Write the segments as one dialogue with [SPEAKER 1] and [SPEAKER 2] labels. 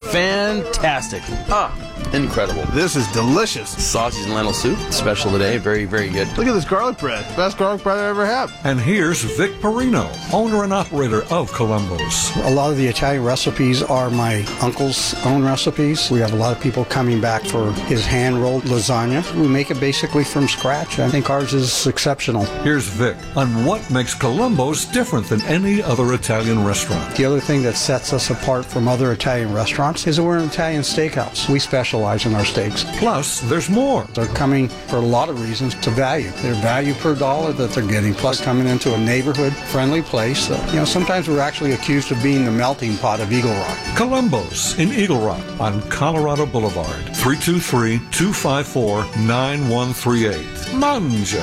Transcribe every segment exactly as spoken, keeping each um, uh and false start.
[SPEAKER 1] fantastic. Ah, incredible.
[SPEAKER 2] This is delicious.
[SPEAKER 1] Sausage and lentil soup, special today. Very, very good.
[SPEAKER 2] Look at this garlic bread. Best garlic bread I ever had.
[SPEAKER 3] And here's Vic Perino, owner and operator of Columbo's.
[SPEAKER 4] A lot of the Italian recipes are my uncle's own recipes. We have a lot of people coming back for his hand-rolled lasagna. We make it basically from scratch. I think ours is exceptional.
[SPEAKER 3] Here's Vic on what makes Columbo's different than any other Italian restaurant.
[SPEAKER 4] The other thing that sets us apart from other Italian restaurants is that we're an Italian steakhouse. We specialize in our steaks.
[SPEAKER 3] Plus, there's more.
[SPEAKER 4] They're coming for a lot of reasons to value. Their value per dollar that they're getting, plus coming into a neighborhood-friendly place. Uh, you know, sometimes we're actually accused of being the melting pot of Eagle Rock.
[SPEAKER 3] Columbo's in Eagle Rock on Colorado Boulevard. three two three, two five four, nine one three eight. Manja.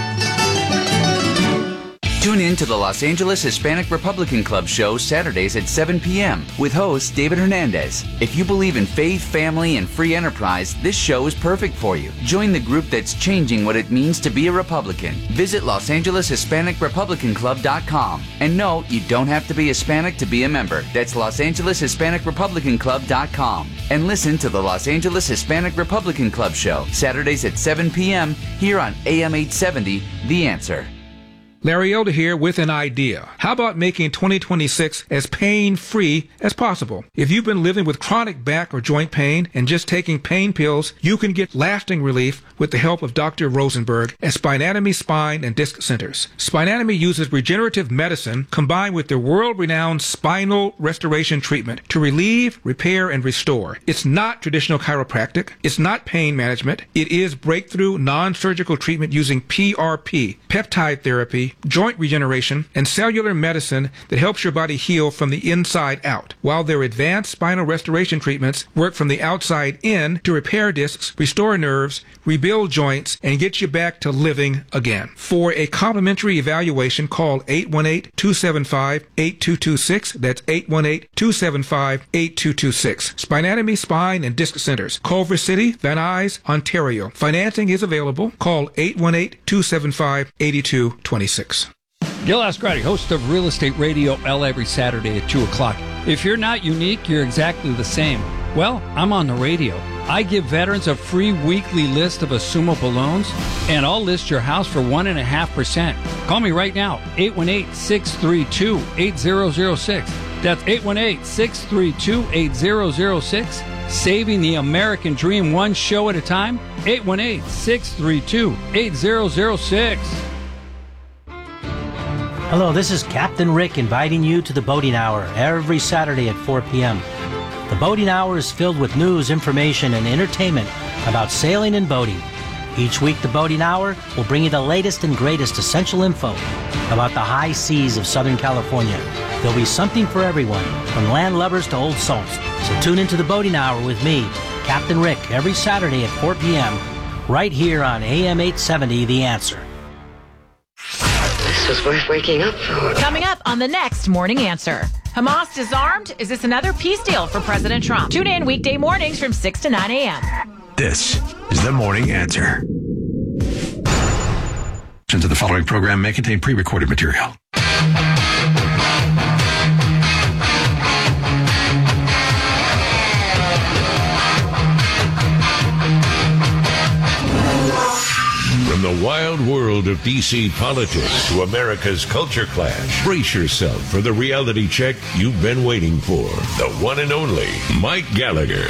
[SPEAKER 5] Tune in to the Los Angeles Hispanic Republican Club show Saturdays at seven p.m. with host David Hernandez. If you believe in faith, family, and free enterprise, this show is perfect for you. Join the group that's changing what it means to be a Republican. Visit Los Angeles Hispanic Republican Club dot com. And no, you don't have to be Hispanic to be a member. That's Los Angeles Hispanic Republican Club dot com. And listen to the Los Angeles Hispanic Republican Club show Saturdays at seven p.m. here on A M eight seventy, The Answer.
[SPEAKER 6] Larry Elder here with an idea. How about making twenty twenty-six as pain-free as possible? If you've been living with chronic back or joint pain and just taking pain pills, you can get lasting relief with the help of Doctor Rosenberg at Spinatomy Spine and Disc Centers. Spinatomy uses regenerative medicine combined with their world-renowned spinal restoration treatment to relieve, repair, and restore. It's not traditional chiropractic. It's not pain management. It is breakthrough non-surgical treatment using P R P, peptide therapy, joint regeneration, and cellular medicine that helps your body heal from the inside out, while their advanced spinal restoration treatments work from the outside in to repair discs, restore nerves, rebuild joints, and get you back to living again. For a complimentary evaluation, call eight one eight, two seven five, eight two two six. That's eight one eight, two seven five, eight two two six. Spinatomy Spine and Disc Centers, Culver City, Van Nuys, Ontario. Financing is available. Call eight one eight, two seven five, eight two two six.
[SPEAKER 7] Gil Ascardi, host of Real Estate Radio L every Saturday at two o'clock. If you're not unique, you're exactly the same. Well, I'm on the radio. I give veterans a free weekly list of assumable loans, and I'll list your house for one point five percent. Call me right now, eight one eight, six three two, eight zero zero six. That's eight one eight, six three two, eight zero zero six. Saving the American dream one show at a time, eight one eight, six three two, eight zero zero six.
[SPEAKER 8] Hello, this is Captain Rick inviting you to the Boating Hour every Saturday at four p.m. The Boating Hour is filled with news, information, and entertainment about sailing and boating. Each week, the Boating Hour will bring you the latest and greatest essential info about the high seas of Southern California. There'll be something for everyone, from land lubbers to old salts. So tune into the Boating Hour with me, Captain Rick, every Saturday at four p.m. right here on A M eight seventy, The Answer.
[SPEAKER 9] This was worth waking up for.
[SPEAKER 10] Coming up on the next Morning Answer. Hamas disarmed? Is this another peace deal for President Trump? Tune in weekday mornings from six to nine a.m.
[SPEAKER 11] This is the Morning Answer. Into the following program may contain pre-recorded material.
[SPEAKER 12] From the wild world of D C politics to America's culture clash, brace yourself for the reality check you've been waiting for. The one and only Mike Gallagher.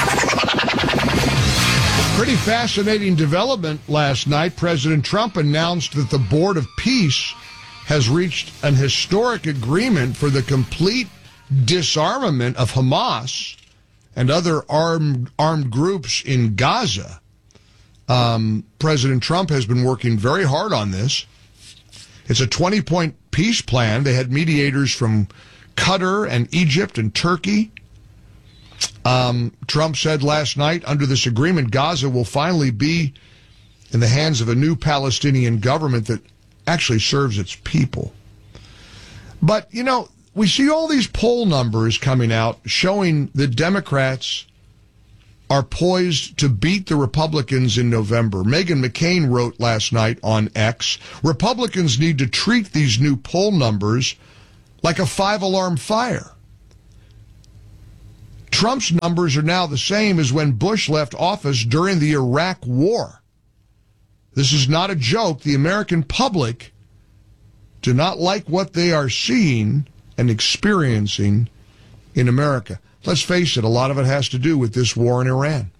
[SPEAKER 13] Pretty fascinating development last night. President Trump announced that the Board of Peace has reached an historic agreement for the complete disarmament of Hamas and other armed armed groups in Gaza. Um, President Trump has been working very hard on this. It's a twenty-point peace plan. They had mediators from Qatar and Egypt and Turkey. Um, Trump said last night, under this agreement, Gaza will finally be in the hands of a new Palestinian government that actually serves its people. But, you know, we see all these poll numbers coming out showing that Democrats are poised to beat the Republicans in November. Meghan McCain wrote last night on X, Republicans need to treat these new poll numbers like a five-alarm fire. Trump's numbers are now the same as when Bush left office during the Iraq War. This is not a joke. The American public do not like what they are seeing and experiencing in America. Let's face it, a lot of it has to do with this war in Iran.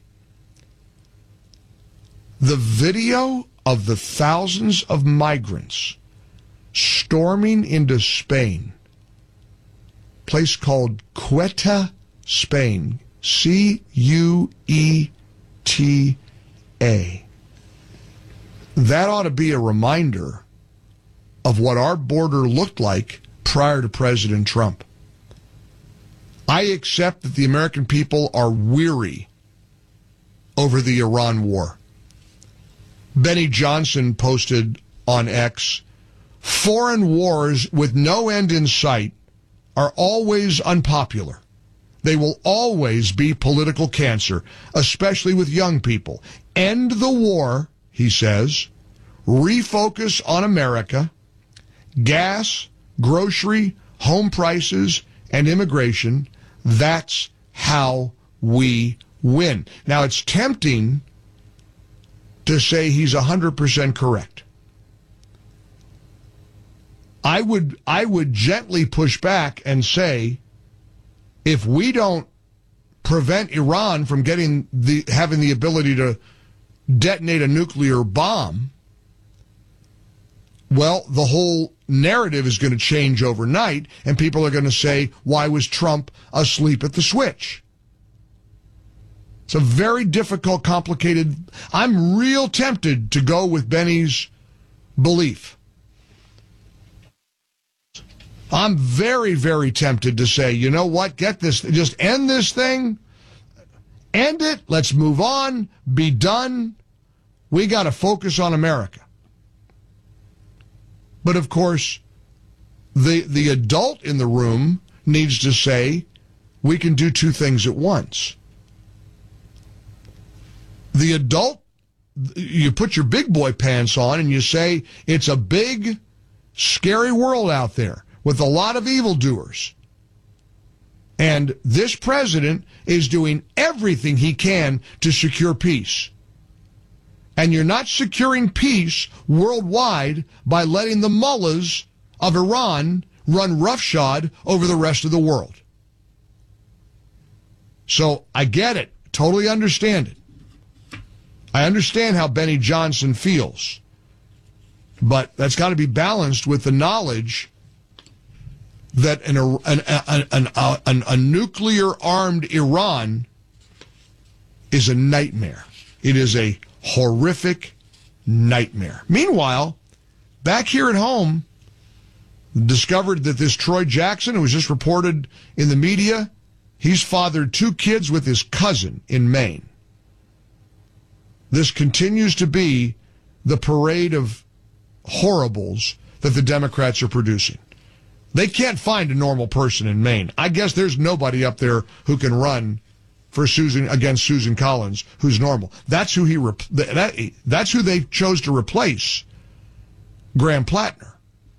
[SPEAKER 13] The video of the thousands of migrants storming into Spain, a place called Ceuta, Spain, C U E T A. That ought to be a reminder of what our border looked like prior to President Trump. I accept that the American people are weary over the Iran war. Benny Johnson posted on X, foreign wars with no end in sight are always unpopular. They will always be political cancer, especially with young people. End the war, he says. Refocus on America. Gas, grocery, home prices, and immigration. That's how we win. Now, it's tempting to say he's one hundred percent correct. I would I would gently push back and say, if we don't prevent Iran from getting the having the ability to detonate a nuclear bomb, well, the whole narrative is going to change overnight, and people are going to say, why was Trump asleep at the switch? It's a very difficult, complicated... I'm real tempted to go with Benny's belief. I'm very, very tempted to say, you know what, get this, just end this thing, end it, let's move on, be done. We got to focus on America. But of course, the the adult in the room needs to say, we can do two things at once. The adult, you put your big boy pants on and you say, it's a big, scary world out there with a lot of evildoers. And this president is doing everything he can to secure peace. And you're not securing peace worldwide by letting the mullahs of Iran run roughshod over the rest of the world. So I get it. Totally understand it. I understand how Benny Johnson feels. But that's got to be balanced with the knowledge that an, an, an, an, an, a nuclear-armed Iran is a nightmare. It is a horrific nightmare. Meanwhile, back here at home, discovered that this Troy Jackson, who was just reported in the media, he's fathered two kids with his cousin in Maine. This continues to be the parade of horribles that the Democrats are producing. They can't find a normal person in Maine. I guess there's nobody up there who can run for Susan against Susan Collins who's normal. That's who he rep- that, that's who they chose to replace Graham Plattner.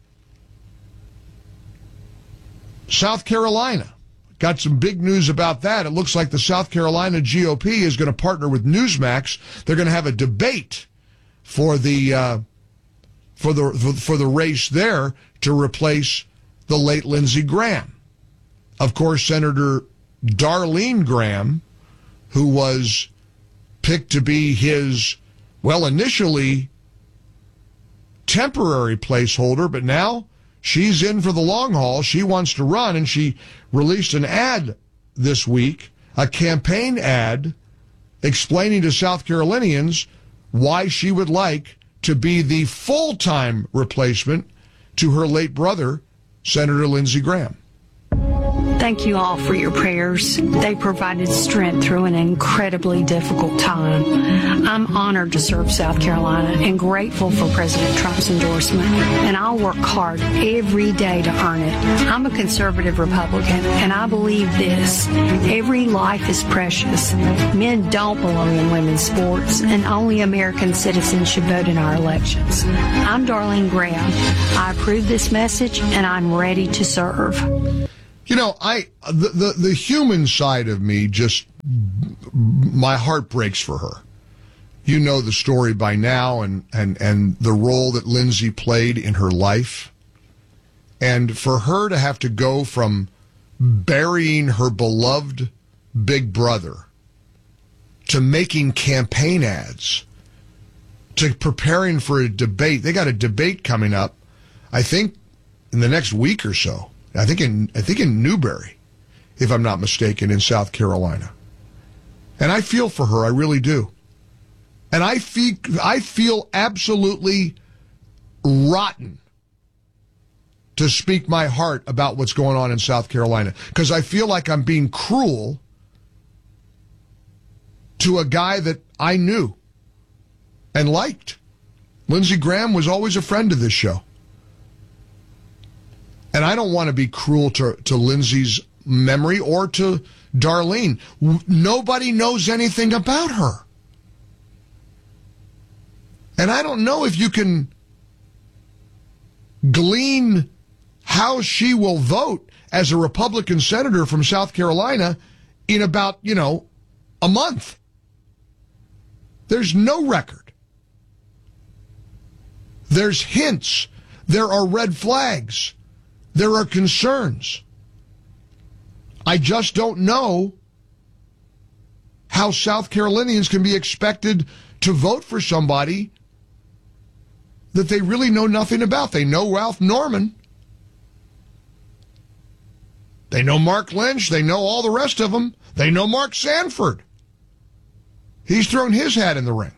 [SPEAKER 13] South Carolina. Got some big news about that. It looks like the South Carolina G O P is going to partner with Newsmax. They're going to have a debate for the uh, for the for the race there to replace the late Lindsey Graham. Of course, Senator Darlene Graham, who was picked to be his, well, initially temporary placeholder, but now she's in for the long haul. She wants to run, and she released an ad this week, a campaign ad explaining to South Carolinians why she would like to be the full-time replacement to her late brother, Senator Lindsey Graham.
[SPEAKER 9] Thank you all for your prayers. They provided strength through an incredibly difficult time. I'm honored to serve South Carolina and grateful for President Trump's endorsement, and I'll work hard every day to earn it. I'm a conservative Republican, and I believe this: every life is precious. Men don't belong in women's sports, and only American citizens should vote in our elections. I'm Darlene Graham. I approve this message, and I'm ready to serve.
[SPEAKER 13] You know, I the, the, the human side of me just, my heart breaks for her. You know the story by now and, and, and the role that Lindsay played in her life. And for her to have to go from burying her beloved big brother to making campaign ads to preparing for a debate. They got a debate coming up, I think, in the next week or so. I think in I think in Newberry, if I'm not mistaken, in South Carolina. And I feel for her, I really do. And I feel I feel absolutely rotten to speak my heart about what's going on in South Carolina, because I feel like I'm being cruel to a guy that I knew and liked. Lindsey Graham was always a friend of this show. And I don't want to be cruel to, to Lindsay's memory or to Darlene. Nobody knows anything about her. And I don't know if you can glean how she will vote as a Republican senator from South Carolina in about, you know, a month. There's no record. There's hints. There are red flags. There are concerns. I just don't know how South Carolinians can be expected to vote for somebody that they really know nothing about. They know Ralph Norman. They know Mark Lynch. They know all the rest of them. They know Mark Sanford. He's thrown his hat in the ring.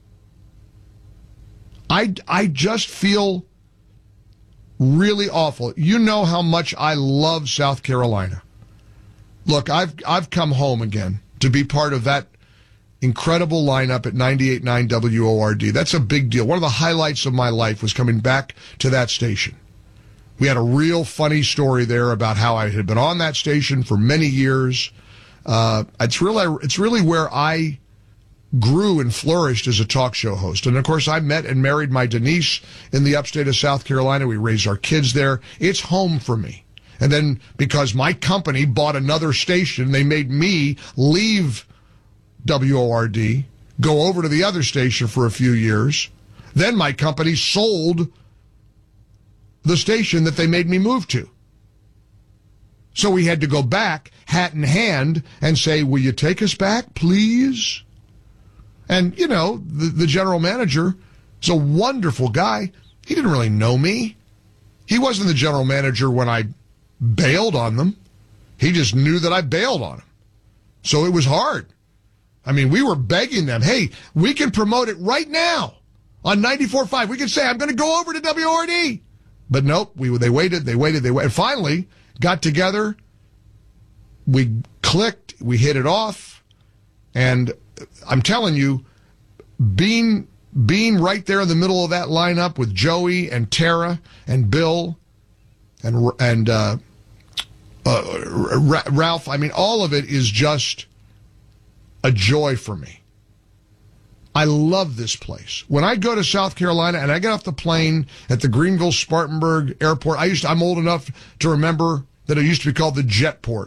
[SPEAKER 13] I, I just feel really awful. You know how much I love South Carolina. Look, I've I've come home again to be part of that incredible lineup at ninety-eight point nine W O R D. That's a big deal. One of the highlights of my life was coming back to that station. We had a real funny story there about how I had been on that station for many years. Uh, it's really it's really where I grew and flourished as a talk show host. And, of course, I met and married my Denise in the upstate of South Carolina. We raised our kids there. It's home for me. And then because my company bought another station, they made me leave W O R D, go over to the other station for a few years. Then my company sold the station that they made me move to. So we had to go back, hat in hand, and say, will you take us back, please? And, you know, the, the general manager is a wonderful guy. He didn't really know me. He wasn't the general manager when I bailed on them. He just knew that I bailed on him. So it was hard. I mean, we were begging them, hey, we can promote it right now on ninety-four point five. We can say, I'm going to go over to W O R D. But nope, we they waited, they waited, they waited. And finally, got together. We clicked. We hit it off. And I'm telling you, being being right there in the middle of that lineup with Joey and Tara and Bill and and uh, uh, Ralph, I mean, all of it is just a joy for me. I love this place. When I go to South Carolina and I get off the plane at the Greenville Spartanburg Airport, I used to, I'm old enough to remember that it used to be called the Jetport.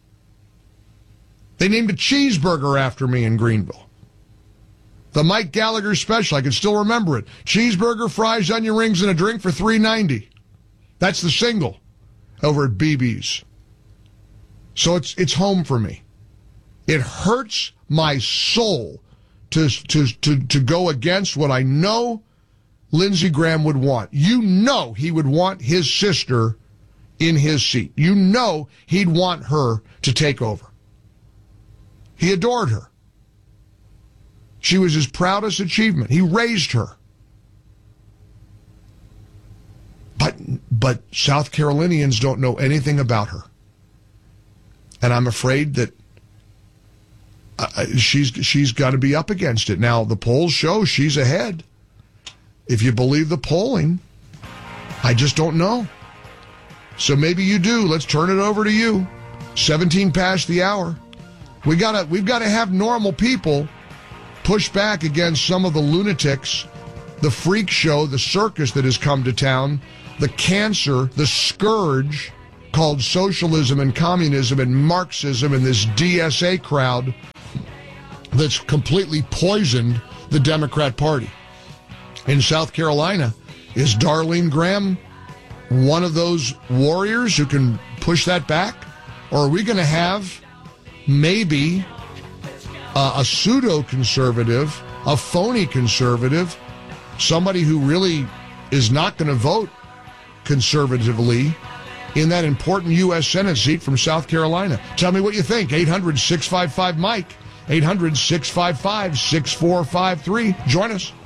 [SPEAKER 13] They named a cheeseburger after me in Greenville. The Mike Gallagher special, I can still remember it. Cheeseburger, fries, onion rings, and a drink for three ninety. That's the single over at B B's. So it's it's home for me. It hurts my soul to to to to go against what I know Lindsey Graham would want. You know he would want his sister in his seat. You know he'd want her to take over. He adored her. She was his proudest achievement. He raised her. But but South Carolinians don't know anything about her. And I'm afraid that uh, she's she's got to be up against it. Now, the polls show she's ahead. If you believe the polling, I just don't know. So maybe you do. Let's turn it over to you. seventeen past the hour. We gotta, we've got to have normal people push back against some of the lunatics, the freak show, the circus that has come to town, the cancer, the scourge called socialism and communism and Marxism and this D S A crowd that's completely poisoned the Democrat Party. In South Carolina, is Darlene Graham one of those warriors who can push that back? Or are we going to have maybe uh, a pseudo-conservative, a phony conservative, somebody who really is not going to vote conservatively in that important U S Senate seat from South Carolina? Tell me what you think. eight hundred, six five five, Mike. eight hundred, six five five, six four five three. Join us.